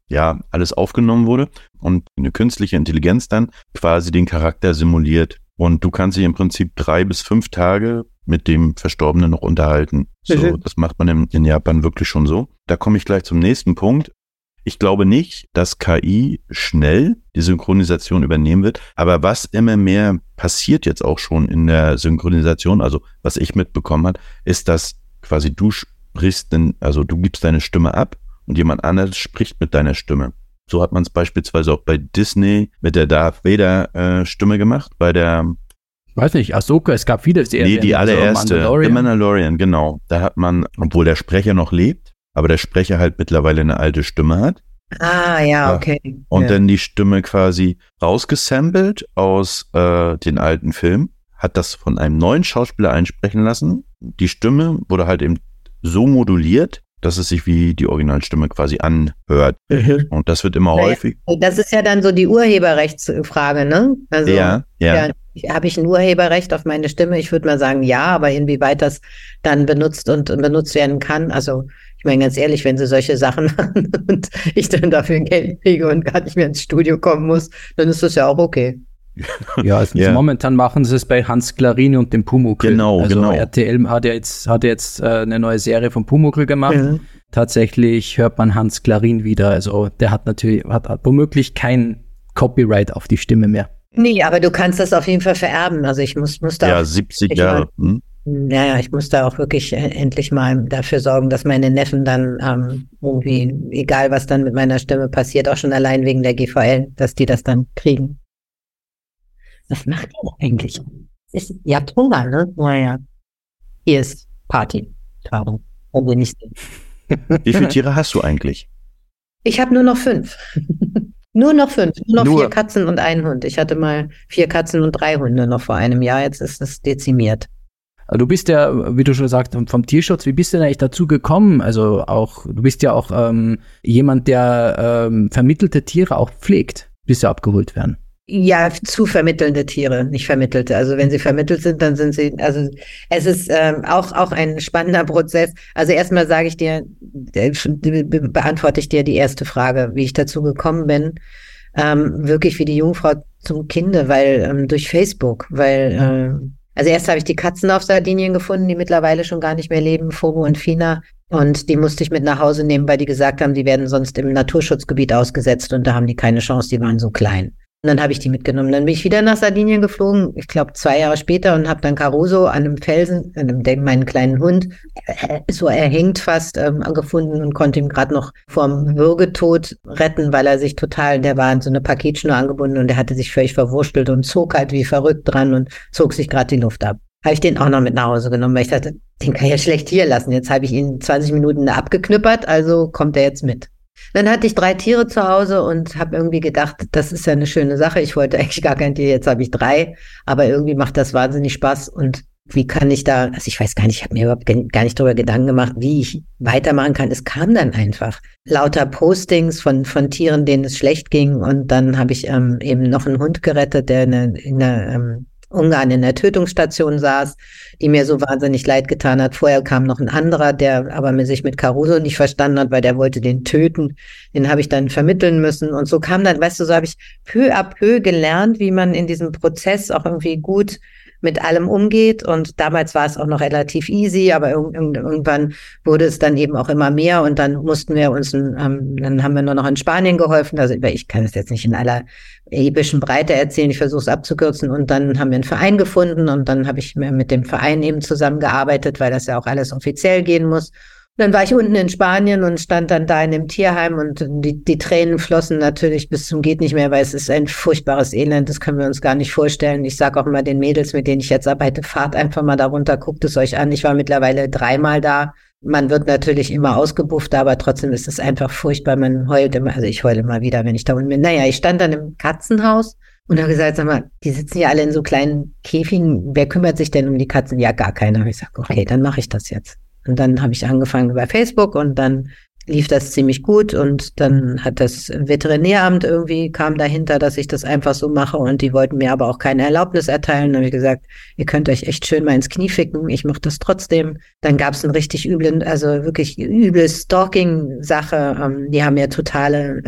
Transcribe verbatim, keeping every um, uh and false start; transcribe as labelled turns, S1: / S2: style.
S1: ja, alles aufgenommen wurde und eine künstliche Intelligenz dann quasi den Charakter simuliert. Und du kannst dich im Prinzip drei bis fünf Tage mit dem Verstorbenen noch unterhalten. So, mhm. Das macht man in, in Japan wirklich schon so. Da komme ich gleich zum nächsten Punkt. Ich glaube nicht, dass K I schnell die Synchronisation übernehmen wird, aber was immer mehr passiert jetzt auch schon in der Synchronisation, also was ich mitbekommen habe, ist, dass quasi du sprichst, denn, also du gibst deine Stimme ab und jemand anderes spricht mit deiner Stimme. So hat man es beispielsweise auch bei Disney mit der Darth Vader äh, Stimme gemacht, bei der
S2: Ich weiß nicht, Ahsoka, es gab viele Serien.
S1: Nee, die allererste,
S2: also Mandalorian.
S1: The Mandalorian, genau. Da hat man, obwohl der Sprecher noch lebt, aber der Sprecher halt mittlerweile eine alte Stimme hat.
S3: Ah, ja, okay.
S1: Und
S3: ja.
S1: dann die Stimme quasi rausgesampelt aus äh, den alten Filmen, hat das von einem neuen Schauspieler einsprechen lassen. Die Stimme wurde halt eben so moduliert, dass es sich wie die Originalstimme quasi anhört. Mhm. Und das wird immer naja, häufig.
S3: Das ist ja dann so die Urheberrechtsfrage, ne? Also,
S1: ja, ja.
S3: ja. Habe ich ein Urheberrecht auf meine Stimme? Ich würde mal sagen, ja, aber inwieweit das dann benutzt und benutzt werden kann, also ich meine ganz ehrlich, wenn sie solche Sachen machen und ich dann dafür Geld kriege und gar nicht mehr ins Studio kommen muss, dann ist das ja auch okay.
S2: Ja, also yeah. momentan machen sie es bei Hans Klarin und dem Pumuckl.
S1: Genau,
S2: also
S1: genau.
S2: R T L hat ja jetzt, hat jetzt äh, eine neue Serie von Pumuckl gemacht. Ja. Tatsächlich hört man Hans Klarin wieder. Also der hat natürlich, hat, hat womöglich kein Copyright auf die Stimme mehr.
S3: Nee, aber du kannst das auf jeden Fall vererben. Also ich muss, muss da
S1: ja, siebzig Jahre. Hm?
S3: Ja, ja, ich muss da auch wirklich endlich mal dafür sorgen, dass meine Neffen dann ähm, irgendwie, egal was dann mit meiner Stimme passiert, auch schon allein wegen der G V L, dass die das dann kriegen. Was macht ihr eigentlich? Ist, ihr habt Hunger, ne? Naja. Hier ist Party. Warum? Warum nicht?
S1: Wie viele Tiere hast du eigentlich?
S3: Ich habe nur noch fünf. Nur noch fünf. Nur noch
S1: nur.
S3: vier Katzen und einen Hund. Ich hatte mal vier Katzen und drei Hunde noch vor einem Jahr. Jetzt ist es dezimiert.
S2: Du bist ja, wie du schon sagst, vom Tierschutz, wie bist du denn eigentlich dazu gekommen? Also auch, du bist ja auch ähm, jemand, der ähm, vermittelte Tiere auch pflegt, bis sie abgeholt werden.
S3: Ja, zu vermittelnde Tiere, nicht vermittelte. Also wenn sie vermittelt sind, dann sind sie, also es ist ähm, auch auch ein spannender Prozess. Also erstmal sage ich dir, äh, be- beantworte ich dir die erste Frage, wie ich dazu gekommen bin. Ähm, wirklich wie die Jungfrau zum Kinde, weil ähm, durch Facebook, weil äh, also erst habe ich die Katzen auf Sardinien gefunden, die mittlerweile schon gar nicht mehr leben, Fobo und Fina. Und die musste ich mit nach Hause nehmen, weil die gesagt haben, die werden sonst im Naturschutzgebiet ausgesetzt und da haben die keine Chance, die waren so klein. Und dann habe ich die mitgenommen. Dann bin ich wieder nach Sardinien geflogen, ich glaube zwei Jahre später, und habe dann Caruso an einem Felsen, an einem, meinen kleinen Hund, äh, so erhängt fast, ähm, gefunden und konnte ihn gerade noch vorm Würgetod retten, weil er sich total, der war an so eine Paketschnur angebunden und der hatte sich völlig verwurstelt und zog halt wie verrückt dran und zog sich gerade die Luft ab. Habe ich den auch noch mit nach Hause genommen, weil ich dachte, den kann ich ja schlecht hier lassen. Jetzt habe ich ihn zwanzig Minuten abgeknüppert, also kommt er jetzt mit. Dann hatte ich drei Tiere zu Hause und habe irgendwie gedacht, das ist ja eine schöne Sache. Ich wollte eigentlich gar kein Tier, jetzt habe ich drei, aber irgendwie macht das wahnsinnig Spaß. Und wie kann ich da, also ich weiß gar nicht, ich habe mir überhaupt gar nicht darüber Gedanken gemacht, wie ich weitermachen kann. Es kam dann einfach. Lauter Postings von von Tieren, denen es schlecht ging. Und dann habe ich ähm, eben noch einen Hund gerettet, der in einer, in einer ähm, Ungarn in der Tötungsstation saß, die mir so wahnsinnig leid getan hat. Vorher kam noch ein anderer, der aber mir sich mit Caruso nicht verstanden hat, weil der wollte den töten. Den habe ich dann vermitteln müssen. Und so kam dann, weißt du, so habe ich peu à peu gelernt, wie man in diesem Prozess auch irgendwie gut mit allem umgeht. Und damals war es auch noch relativ easy, aber irg- irgendwann wurde es dann eben auch immer mehr. Und dann mussten wir uns, ähm, dann haben wir nur noch in Spanien geholfen. Also ich kann es jetzt nicht in aller epischen Breite erzählen, ich versuche es abzukürzen. Und dann haben wir einen Verein gefunden und dann habe ich mit dem Verein eben zusammengearbeitet, weil das ja auch alles offiziell gehen muss. Und dann war ich unten in Spanien und stand dann da in dem Tierheim und die, die Tränen flossen natürlich bis zum geht nicht mehr, weil es ist ein furchtbares Elend, das können wir uns gar nicht vorstellen. Ich sage auch immer den Mädels, mit denen ich jetzt arbeite, fahrt einfach mal da runter, guckt es euch an. Ich war mittlerweile dreimal da. Man wird natürlich immer ausgebufft, aber trotzdem ist es einfach furchtbar. Man heult immer, also ich heule immer wieder, wenn ich da unten bin. Naja, ich stand dann im Katzenhaus und habe gesagt, sag mal, die sitzen ja alle in so kleinen Käfigen. Wer kümmert sich denn um die Katzen? Ja, gar keiner. Ich sage, okay, dann mache ich das jetzt. Und dann habe ich angefangen bei Facebook und dann lief das ziemlich gut und dann hat das Veterinäramt irgendwie, kam dahinter, dass ich das einfach so mache und die wollten mir aber auch keine Erlaubnis erteilen. Dann habe ich gesagt, ihr könnt euch echt schön mal ins Knie ficken, ich mache das trotzdem. Dann gab es einen richtig üblen, also wirklich üble Stalking-Sache. Die haben ja totale